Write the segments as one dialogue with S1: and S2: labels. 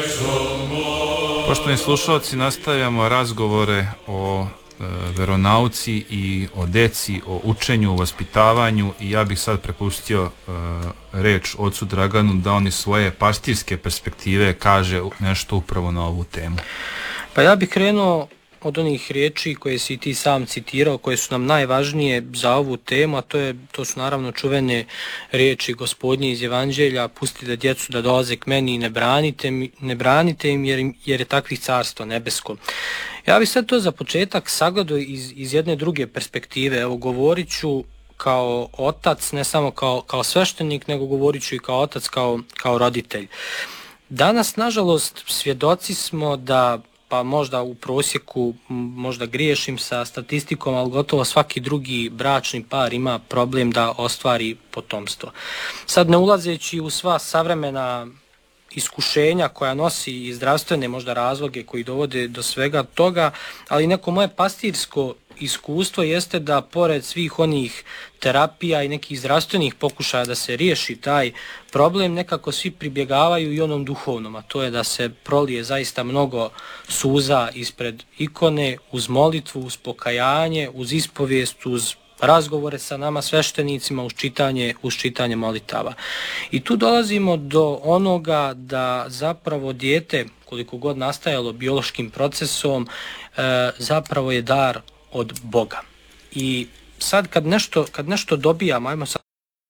S1: Poštovani slušalci, nastavljamo razgovore o veronauci i o deci, o učenju, o vaspitavanju i ja bih sad prepustio reč ocu Draganu da on iz svoje pastirske perspektive kaže nešto upravo na ovu temu.
S2: Pa ja bih krenuo od onih riječi koje si ti sam citirao, koje su nam najvažnije za ovu temu, a to su naravno čuvene riječi Gospodnje iz Evanđelja: pustite djecu da dolaze k meni i ne branite im jer je takvih carstvo nebesko. Ja bih sad to za početak sagledao iz jedne druge perspektive. Evo, govorit ću kao otac, ne samo kao sveštenik, nego govorit ću i kao otac, kao roditelj. Danas, nažalost, svjedoci smo da, pa možda u prosjeku, možda griješim sa statistikom, ali gotovo svaki drugi bračni par ima problem da ostvari potomstvo. Sad, ne ulazeći u sva savremena iskušenja koja nosi i zdravstvene možda razloge koji dovode do svega toga, ali neko moje pastirsko iskustvo jeste da pored svih onih terapija i nekih zdravstvenih pokušaja da se riješi taj problem, nekako svi pribjegavaju i onom duhovnom, a to je da se prolije zaista mnogo suza ispred ikone, uz molitvu, uz pokajanje, uz ispovijest, uz razgovore sa nama sveštenicima, uz čitanje molitava. I tu dolazimo do onoga da zapravo dijete, koliko god nastajalo biološkim procesom, zapravo je dar od Boga. I sad kad nešto dobijamo, ajmo sad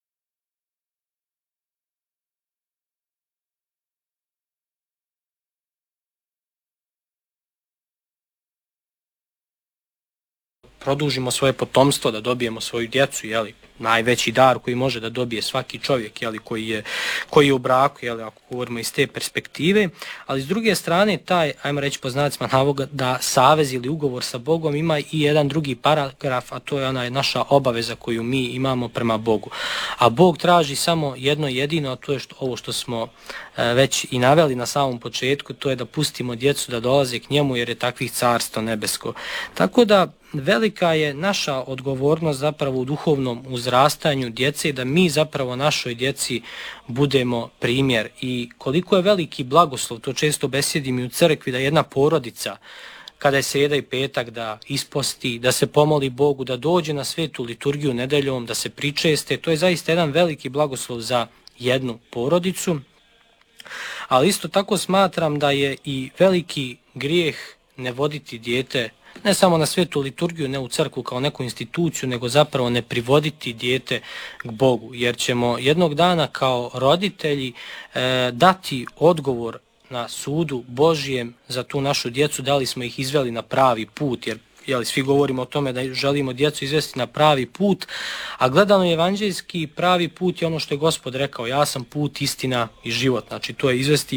S2: produžimo svoje potomstvo, da dobijemo svoju djecu, jeli, najveći dar koji može da dobije svaki čovjek, jeli, koji je u braku, jeli, ako govorimo iz te perspektive, ali s druge strane taj, ajmo reći po znacima navoda, da savez ili ugovor sa Bogom ima i jedan drugi paragraf, a to je ona naša obaveza koju mi imamo prema Bogu. A Bog traži samo jedno jedino, a to je ovo što smo već i naveli na samom početku, to je da pustimo djecu da dolaze k njemu jer je takvih carstvo nebesko. Tako da velika je naša odgovornost zapravo u duhovnom uzrastanju djece, da mi zapravo našoj djeci budemo primjer. I koliko je veliki blagoslov, to često besjedim i u crkvi, da jedna porodica kada je srijeda i petak da isposti, da se pomoli Bogu, da dođe na svetu liturgiju nedeljom, da se pričeste, to je zaista jedan veliki blagoslov za jednu porodicu. Ali isto tako smatram da je i veliki grijeh ne voditi dijete ne samo na svetu liturgiju, ne u crkvu kao neku instituciju, nego zapravo ne privoditi dijete k Bogu, jer ćemo jednog dana kao roditelji dati odgovor na sudu Božjem za tu našu djecu, da li smo ih izveli na pravi put, jer svi govorimo o tome da želimo djecu izvesti na pravi put, a gledano evanđeljski pravi put je ono što je Gospod rekao: ja sam put, istina i život. Znači to je izvesti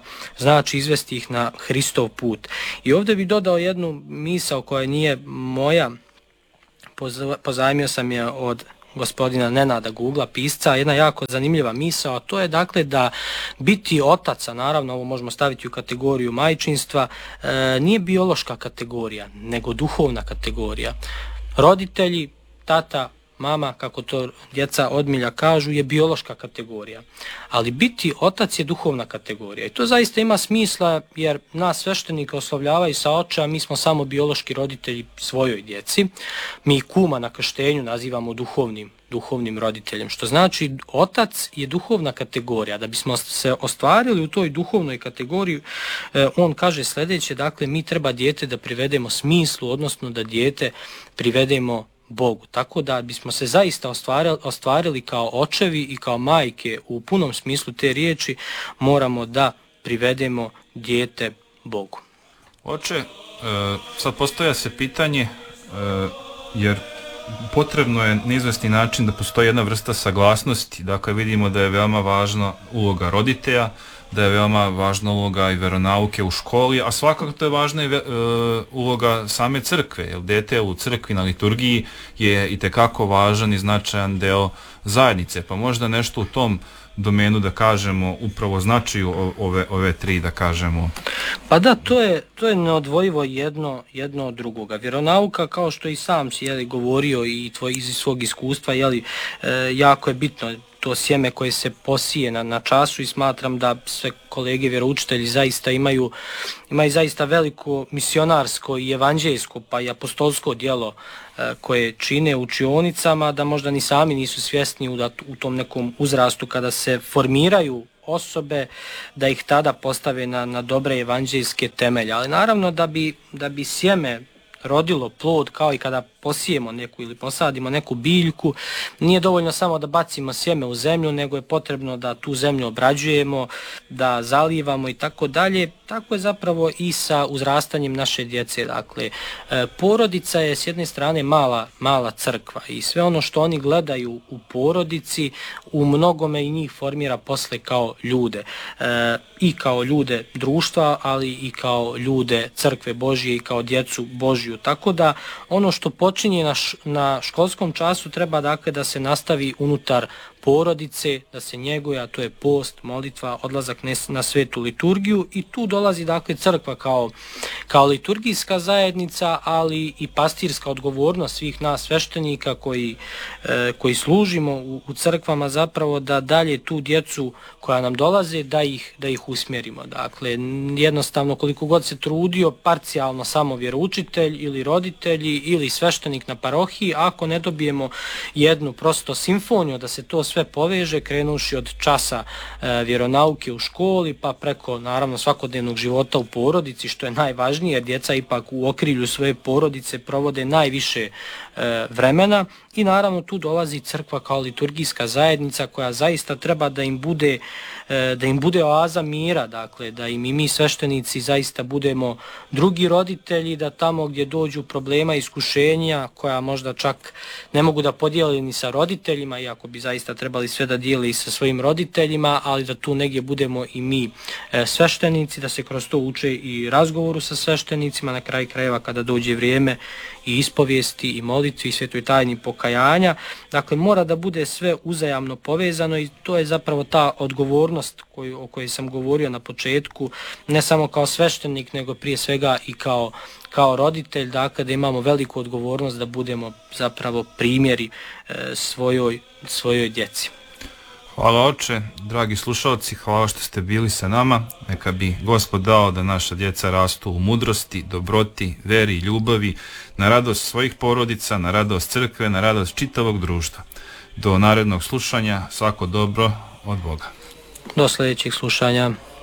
S2: ih na Hristov put. I ovdje bih dodao jednu misao koja nije moja, pozajmio sam je od gospodina Nenada Gugla, pisca, jedna jako zanimljiva misao, a to je dakle da biti otac, a naravno ovo možemo staviti u kategoriju majčinstva, nije biološka kategorija, nego duhovna kategorija. Roditelji, tata, mama, kako to djeca odmilja kažu, je biološka kategorija, ali biti otac je duhovna kategorija. I to zaista ima smisla, jer nas sveštenika oslovljavaju sa oča, a mi smo samo biološki roditelji svojoj djeci. Mi kuma na krštenju nazivamo duhovnim roditeljem, što znači otac je duhovna kategorija. Da bismo se ostvarili u toj duhovnoj kategoriji, on kaže sljedeće: dakle, mi treba dijete da privedemo smislu, odnosno da dijete privedemo Bogu. Tako da bismo se zaista ostvarili kao očevi i kao majke u punom smislu te riječi, moramo da privedemo dijete Bogu.
S1: Oče, sad postavlja se pitanje, jer potrebno je na izvesni način da postoji jedna vrsta saglasnosti. Dakle, vidimo da je veoma važna uloga roditelja, da je veoma važna uloga i veronauke u školi, a svakako to je važna i uloga same crkve, jer dete u crkvi na liturgiji je itekako važan i značajan deo zajednice, pa možda nešto u tom domenu da kažemo upravo značaju ove tri, da kažemo,
S2: Pa da, to je neodvojivo jedno od drugoga. Vjeronauka, kao što i sam si govorio i iz svog iskustva, jako je bitno to sjeme koje se posije na času i smatram da sve kolege vjeroučitelji zaista imaju zaista veliko misionarsko i evanđeljsko pa i apostolsko djelo koje čine u učionicama, da možda ni sami nisu svjesni u tom nekom uzrastu kada se formiraju osobe, da ih tada postave na dobre evanđeljske temelje. Ali naravno da bi sjeme rodilo plod, kao i kada posijemo neku ili posadimo neku biljku, nije dovoljno samo da bacimo sjeme u zemlju, nego je potrebno da tu zemlju obrađujemo, da zalivamo i tako dalje. Tako je zapravo i sa uzrastanjem naše djece. Dakle, porodica je s jedne strane mala crkva i sve ono što oni gledaju u porodici u mnogome i njih formira posle kao ljude. I kao ljude društva, ali i kao ljude crkve Božje i kao djecu Božju. Tako da ono što počinje na školskom času treba dakle da se nastavi unutar porodice, da se njeguje, a to je post, molitva, odlazak na svetu liturgiju i tu dolazi dakle crkva kao liturgijska zajednica, ali i pastirska odgovornost svih nas sveštenika koji služimo u crkvama zapravo da dalje tu djecu koja nam dolaze da ih usmjerimo. Dakle, jednostavno koliko god se trudio parcijalno samo vjeroučitelj ili roditelji ili sveštenik na parohiji, ako ne dobijemo jednu prosto simfoniju da se to sve poveže, krenuši od časa vjeronauke u školi pa preko naravno svakodnevnog života u porodici, što je najvažnije jer djeca ipak u okrilju svoje porodice provode najviše vremena i naravno tu dolazi crkva kao liturgijska zajednica koja zaista treba da im bude oaza mira, dakle da im i mi sveštenici zaista budemo drugi roditelji, da tamo gdje dođu problema, iskušenja koja možda čak ne mogu da podijeli ni sa roditeljima, iako bi zaista trebali sve da dijeli i sa svojim roditeljima, ali da tu negdje budemo i mi sveštenici, da se kroz to uče i razgovoru sa sveštenicima, na kraju krajeva kada dođe vrijeme i ispovijesti i molitvi i svetoj tajni pokajanja. Dakle, mora da bude sve uzajamno povezano i to je zapravo ta odgovornost o kojoj sam govorio na početku, ne samo kao sveštenik, nego prije svega i kao roditelj, dakle da imamo veliku odgovornost da budemo zapravo primjeri svojoj djeci.
S1: Hvala oče, dragi slušalci, hvala što ste bili sa nama. Neka bi Gospod dao da naša djeca rastu u mudrosti, dobroti, veri i ljubavi, na radost svojih porodica, na radost crkve, na radost čitavog društva. Do narednog slušanja, svako dobro od Boga.
S2: Do sljedećeg slušanja.